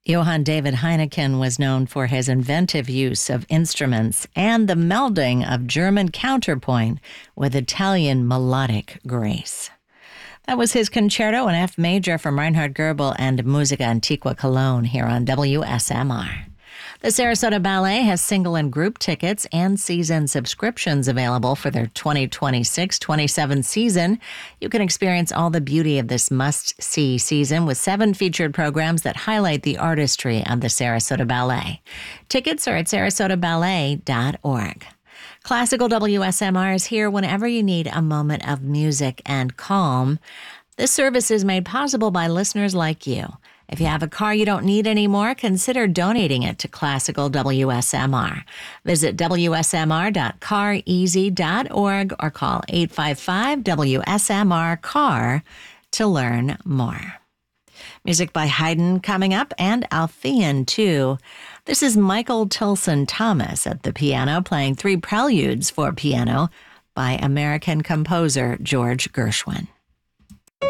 Johann David Heineken was known for his inventive use of instruments and the melding of German counterpoint with Italian melodic grace. That was his concerto in F major from Reinhard Goebel and Musica Antiqua Cologne here on WSMR. The Sarasota Ballet has single and group tickets and season subscriptions available for their 2026-27 season. You can experience all the beauty of this must-see season with 7 featured programs that highlight the artistry of the Sarasota Ballet. Tickets are at sarasotaballet.org. Classical WSMR is here whenever you need a moment of music and calm. This service is made possible by listeners like you. If you have a car you don't need anymore, consider donating it to Classical WSMR. Visit wsmr.careasy.org or call 855-WSMR-CAR to learn more. Music by Haydn coming up, and Altheian too. This is Michael Tilson Thomas at the piano playing 3 preludes for piano by American composer George Gershwin.